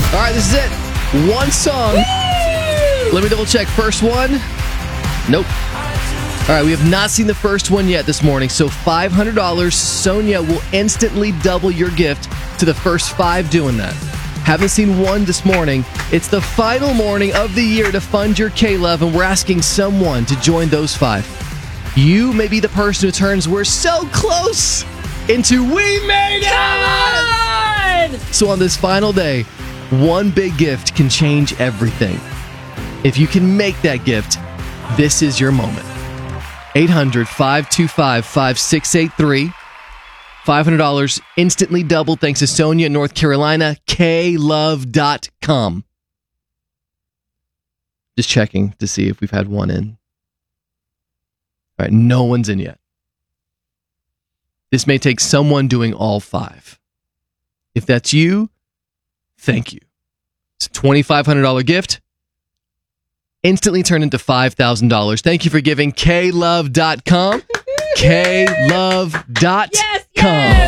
All right, this is it. One song. Woo! Let me double check. First one. Nope. All right, we have not seen the first one yet this morning, so $500. Sonia will instantly double your gift to the first 5 doing that. Haven't seen one this morning. It's the final morning of the year to fund your K-Love, and we're asking someone to join those 5. You may be the person who turns "we're so close" into "we made it!" Come on! So on this final day, one big gift can change everything. If you can make that gift, this is your moment. 800-525-5683. $500 instantly doubled thanks to Sonia in North Carolina. klove.com. Just checking to see if we've had one in. All right, no one's in yet. This may take someone doing all 5. If that's you, thank you. It's a $2,500 gift. Instantly turned into $5,000. Thank you for giving. klove.com. klove.com. Yes, yes!